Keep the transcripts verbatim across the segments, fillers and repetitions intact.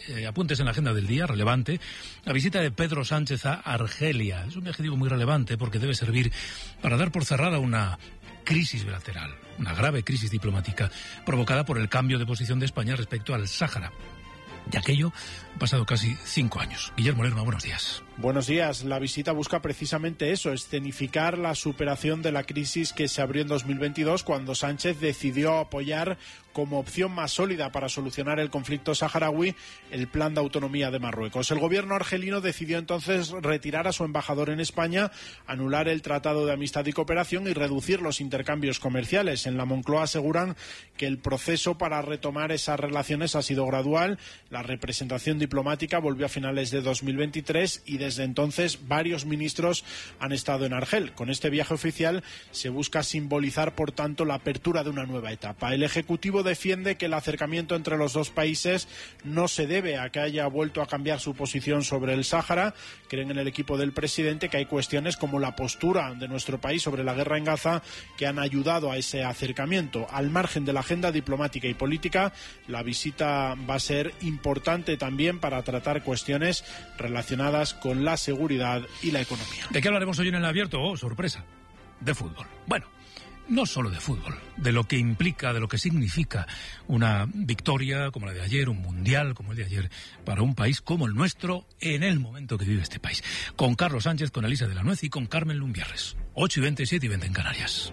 eh, apuntes en la agenda del día, relevante, la visita de Pedro Sánchez a Argelia. Es un viaje, digo, muy relevante porque debe servir para dar por cerrada una crisis bilateral, una grave crisis diplomática provocada por el cambio de posición de España respecto al Sáhara. De aquello han pasado casi cinco años. Guillermo Lerma, buenos días. Buenos días. La visita busca precisamente eso, escenificar la superación de la crisis que se abrió en dos mil veintidós cuando Sánchez decidió apoyar como opción más sólida para solucionar el conflicto saharaui el plan de autonomía de Marruecos. El gobierno argelino decidió entonces retirar a su embajador en España, anular el Tratado de Amistad y Cooperación y reducir los intercambios comerciales. En la Moncloa aseguran que el proceso para retomar esas relaciones ha sido gradual. La representación diplomática volvió a finales de dos mil veintitrés y desde entonces varios ministros han estado en Argel. Con este viaje oficial se busca simbolizar, por tanto, la apertura de una nueva etapa. El Ejecutivo defiende que el acercamiento entre los dos países no se debe a que haya vuelto a cambiar su posición sobre el Sáhara. Creen en el equipo del presidente que hay cuestiones como la postura de nuestro país sobre la guerra en Gaza que han ayudado a ese acercamiento. Al margen de la agenda diplomática y política, la visita va a ser importante también para tratar cuestiones relacionadas con la seguridad y la economía. ¿De qué hablaremos hoy en el abierto? Oh, sorpresa, de fútbol. Bueno, no solo de fútbol, de lo que implica, de lo que significa una victoria como la de ayer, un mundial como el de ayer, para un país como el nuestro en el momento que vive este país. Con Carlos Sánchez, con Elisa de la Nuez y con Carmen Lumbierres. ocho y veinte, siete y veinte en Canarias.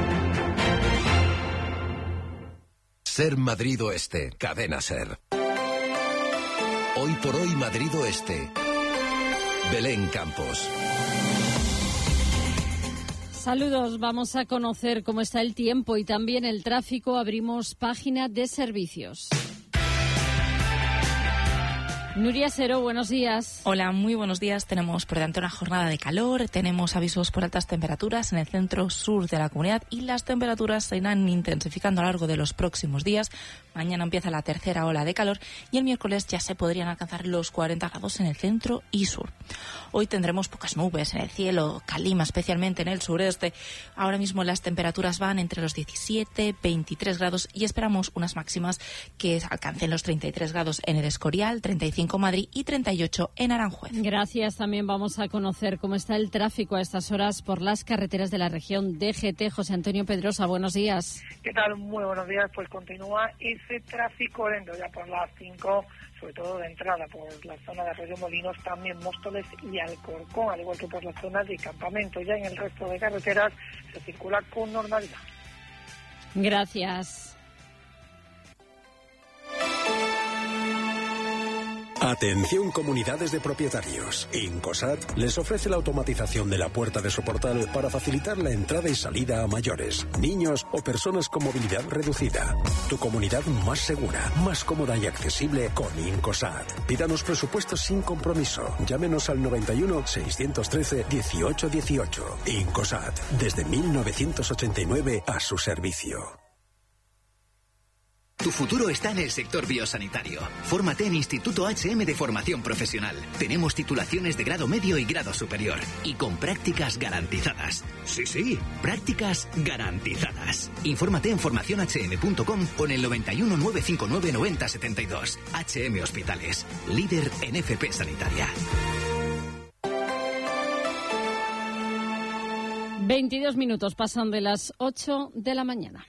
Ser Madrid Oeste, Cadena Ser. Hoy por hoy Madrid Oeste. Belén Campos. Saludos, vamos a conocer cómo está el tiempo y también el tráfico. Abrimos página de servicios. Nuria Sero, buenos días. Hola, muy buenos días. Tenemos por delante una jornada de calor, tenemos avisos por altas temperaturas en el centro sur de la comunidad y las temperaturas se irán intensificando a lo largo de los próximos días. Mañana empieza la tercera ola de calor y el miércoles ya se podrían alcanzar los cuarenta grados en el centro y sur. Hoy tendremos pocas nubes en el cielo, calima especialmente en el sureste. Ahora mismo las temperaturas van entre los diecisiete, veintitrés grados y esperamos unas máximas que alcancen los treinta y tres grados en el Escorial, treinta y cinco Madrid y treinta y ocho en Aranjuez. Gracias. También vamos a conocer cómo está el tráfico a estas horas por las carreteras de la región D G T. José Antonio Pedrosa, buenos días. ¿Qué tal? Muy buenos días. Pues continúa ese tráfico lento ya por las cinco, sobre todo de entrada por la zona de Arroyo Molinos, también Móstoles y Alcorcón, al igual que por la zona de Campamento. Ya en el resto de carreteras se circula con normalidad. Gracias. Atención comunidades de propietarios. Incosat les ofrece la automatización de la puerta de su portal para facilitar la entrada y salida a mayores, niños o personas con movilidad reducida. Tu comunidad más segura, más cómoda y accesible con Incosat. Pídanos presupuestos sin compromiso. Llámenos al noventa y uno, seiscientos trece, dieciocho dieciocho. Incosat, desde mil novecientos ochenta y nueve a su servicio. Tu futuro está en el sector biosanitario. Fórmate en Instituto H M de Formación Profesional. Tenemos titulaciones de grado medio y grado superior. Y con prácticas garantizadas. Sí, sí, prácticas garantizadas. Infórmate en formación h m punto com o en el noventa y uno, novecientos cincuenta y nueve, noventa setenta y dos. H M Hospitales, líder en F P sanitaria. veintidós minutos pasan de las ocho de la mañana.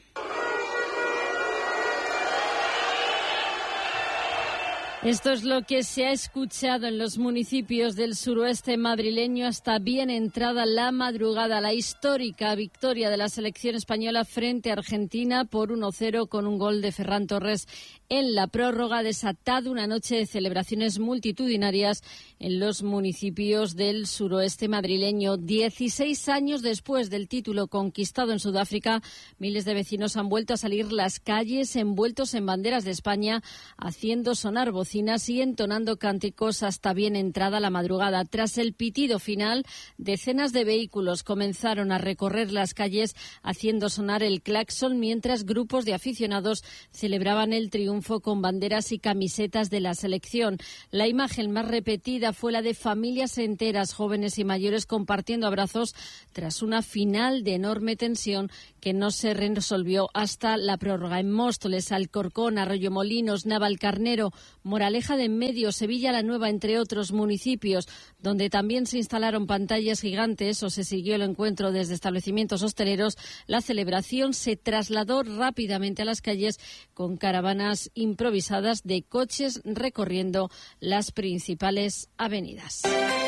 Esto es lo que se ha escuchado en los municipios del suroeste madrileño hasta bien entrada la madrugada. La histórica victoria de la selección española frente a Argentina por uno cero con un gol de Ferran Torres en la prórroga ha desatado una noche de celebraciones multitudinarias en los municipios del suroeste madrileño. dieciséis años después del título conquistado en Sudáfrica, miles de vecinos han vuelto a salir las calles envueltos en banderas de España, haciendo sonar bocinas y entonando cánticos hasta bien entrada la madrugada. Tras el pitido final, decenas de vehículos comenzaron a recorrer las calles haciendo sonar el claxon mientras grupos de aficionados celebraban el triunfo con banderas y camisetas de la selección. La imagen más repetida fue la de familias enteras, jóvenes y mayores, compartiendo abrazos tras una final de enorme tensión que no se resolvió hasta la prórroga. En Móstoles, Alcorcón, Arroyomolinos, Navalcarnero, Moratalbán Moraleja de Enmedio, Sevilla la Nueva, entre otros municipios, donde también se instalaron pantallas gigantes o se siguió el encuentro desde establecimientos hosteleros. La celebración se trasladó rápidamente a las calles con caravanas improvisadas de coches recorriendo las principales avenidas.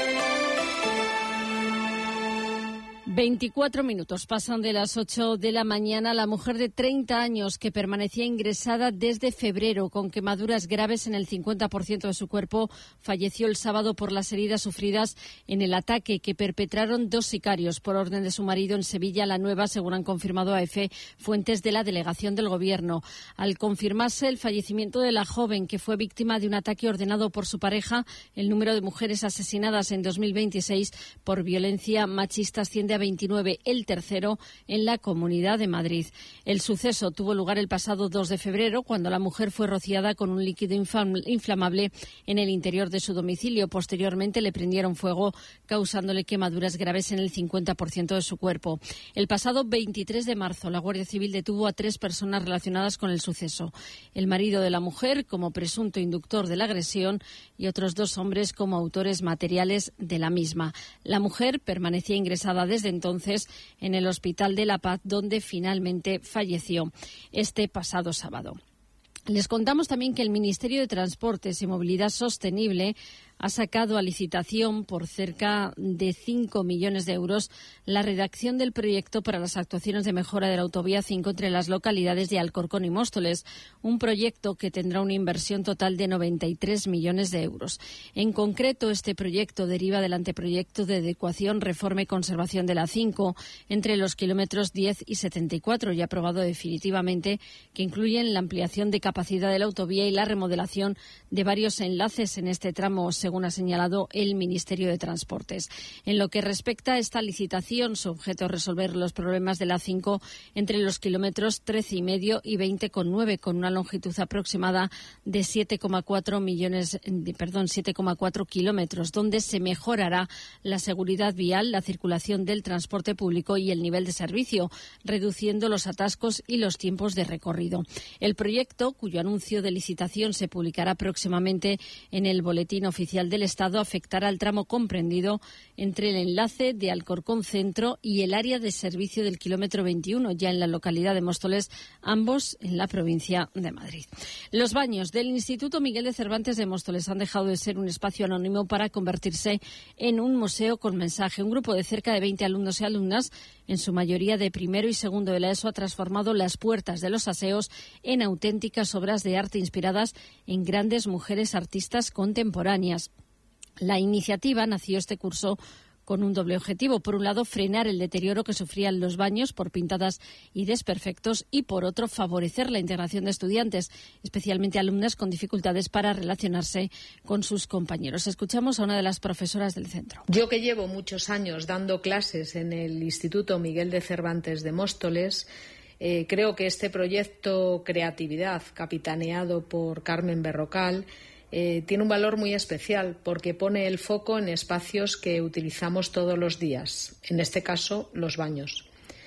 veinticuatro minutos pasan de las ocho de la mañana. La mujer de treinta años que permanecía ingresada desde febrero con quemaduras graves en el cincuenta por ciento de su cuerpo falleció el sábado por las heridas sufridas en el ataque que perpetraron dos sicarios por orden de su marido en Sevilla la Nueva, según han confirmado a EFE fuentes de la delegación del Gobierno. Al confirmarse el fallecimiento de la joven que fue víctima de un ataque ordenado por su pareja, el número de mujeres asesinadas en dos mil veintiséis por violencia machista asciende a veintinueve, el tercero en la Comunidad de Madrid. El suceso tuvo lugar el pasado dos de febrero, cuando la mujer fue rociada con un líquido inflamable en el interior de su domicilio. Posteriormente le prendieron fuego, causándole quemaduras graves en el cincuenta por ciento de su cuerpo. El pasado veintitrés de marzo, la Guardia Civil detuvo a tres personas relacionadas con el suceso. El marido de la mujer como presunto inductor de la agresión y otros dos hombres como autores materiales de la misma. La mujer permanecía ingresada desde entonces en el Hospital de La Paz, donde finalmente falleció este pasado sábado. Les contamos también que el Ministerio de Transportes y Movilidad Sostenible ha sacado a licitación por cerca de cinco millones de euros la redacción del proyecto para las actuaciones de mejora de la autovía cinco entre las localidades de Alcorcón y Móstoles, un proyecto que tendrá una inversión total de noventa y tres millones de euros. En concreto, este proyecto deriva del anteproyecto de adecuación, reforma y conservación de la cinco entre los kilómetros diez y setenta y cuatro, ya aprobado definitivamente, que incluyen la ampliación de capacidad de la autovía y la remodelación de varios enlaces en este tramo, según ha señalado el Ministerio de Transportes. En lo que respecta a esta licitación, su objeto es resolver los problemas de la cinco entre los kilómetros trece y medio y veinte coma nueve, con una longitud aproximada de siete coma cuatro millones, perdón, siete coma cuatro kilómetros, donde se mejorará la seguridad vial, la circulación del transporte público y el nivel de servicio, reduciendo los atascos y los tiempos de recorrido. El proyecto, cuyo anuncio de licitación se publicará próximamente en el Boletín Oficial del Estado, afectará al tramo comprendido entre el enlace de Alcorcón Centro y el área de servicio del kilómetro veintiuno, ya en la localidad de Móstoles, ambos en la provincia de Madrid. Los baños del Instituto Miguel de Cervantes de Móstoles han dejado de ser un espacio anónimo para convertirse en un museo con mensaje. Un grupo de cerca de veinte alumnos y alumnas, en su mayoría de primero y segundo de la ESO, ha transformado las puertas de los aseos en auténticas obras de arte inspiradas en grandes mujeres artistas contemporáneas. La iniciativa nació este curso con un doble objetivo. Por un lado, frenar el deterioro que sufrían los baños por pintadas y desperfectos, y por otro, favorecer la integración de estudiantes, especialmente alumnas con dificultades para relacionarse con sus compañeros. Escuchamos a una de las profesoras del centro. Yo, que llevo muchos años dando clases en el Instituto Miguel de Cervantes de Móstoles, eh, creo que este proyecto Creatividad, capitaneado por Carmen Berrocal, Eh, tiene un valor muy especial porque pone el foco en espacios que utilizamos todos los días, en este caso los baños.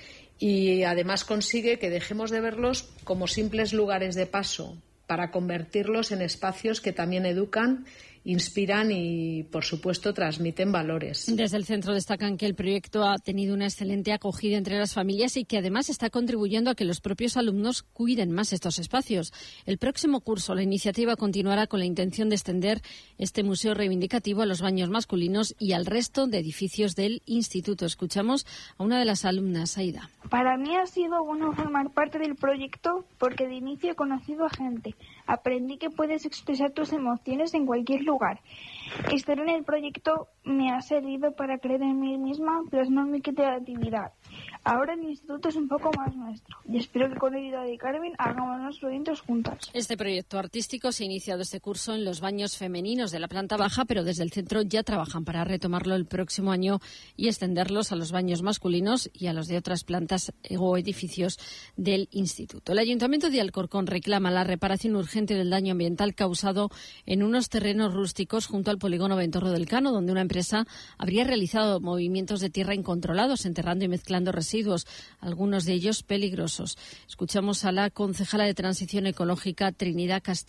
Y además consigue que dejemos de verlos como simples lugares de paso para convertirlos en espacios que también educan, inspiran y, por supuesto, transmiten valores. Desde el centro destacan que el proyecto ha tenido una excelente acogida entre las familias y que además está contribuyendo a que los propios alumnos cuiden más estos espacios. El próximo curso, la iniciativa continuará con la intención de extender este museo reivindicativo a los baños masculinos y al resto de edificios del instituto. Escuchamos a una de las alumnas, Aida. Para mí ha sido bueno formar parte del proyecto porque de inicio he conocido a gente. Aprendí que puedes expresar tus emociones en cualquier lugar. Estar en el proyecto me ha servido para creer en mí misma, plasmar mi creatividad. Ahora el instituto es un poco más nuestro y espero que con la ayuda de Carmen hagamos los proyectos juntas. Este proyecto artístico se ha iniciado este curso en los baños femeninos de la planta baja, pero desde el centro ya trabajan para retomarlo el próximo año y extenderlos a los baños masculinos y a los de otras plantas o edificios del instituto. El Ayuntamiento de Alcorcón reclama la reparación urgente del daño ambiental causado en unos terrenos rústicos junto al polígono Ventorro del Cano, donde una empresa habría realizado movimientos de tierra incontrolados, enterrando y mezclando residuos, algunos de ellos peligrosos. Escuchamos a la concejala de Transición Ecológica, Trinidad Castillo.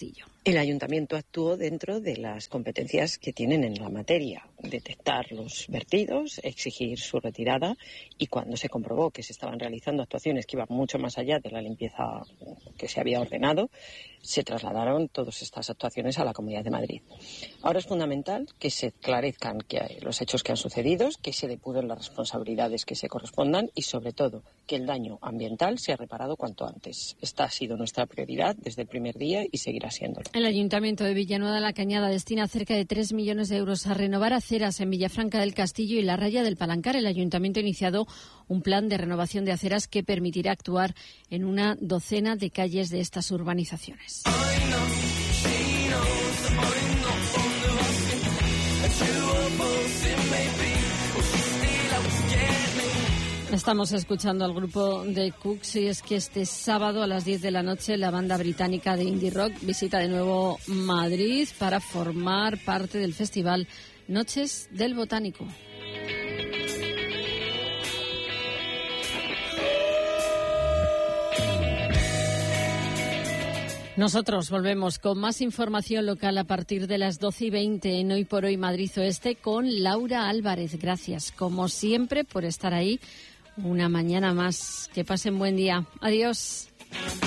El ayuntamiento actuó dentro de las competencias que tienen en la materia, detectar los vertidos, exigir su retirada, y cuando se comprobó que se estaban realizando actuaciones que iban mucho más allá de la limpieza que se había ordenado, se trasladaron todas estas actuaciones a la Comunidad de Madrid. Ahora es fundamental que se esclarezcan que los hechos que han sucedido, que se depuren las responsabilidades que se correspondan y, sobre todo, que el daño ambiental sea reparado cuanto antes. Esta ha sido nuestra prioridad desde el primer día y seguirá siéndolo. El Ayuntamiento de Villanueva de la Cañada destina cerca de tres millones de euros a renovar aceras en Villafranca del Castillo y la Raya del Palancar. El Ayuntamiento ha iniciado un plan de renovación de aceras que permitirá actuar en una docena de calles de estas urbanizaciones. Estamos escuchando al grupo de Cooks y es que este sábado a las diez de la noche la banda británica de indie rock visita de nuevo Madrid para formar parte del festival Noches del Botánico. Nosotros volvemos con más información local a partir de las doce y veinte en Hoy por Hoy Madrid Oeste con Laura Álvarez. Gracias, como siempre, por estar ahí una mañana más. Que pasen buen día. Adiós.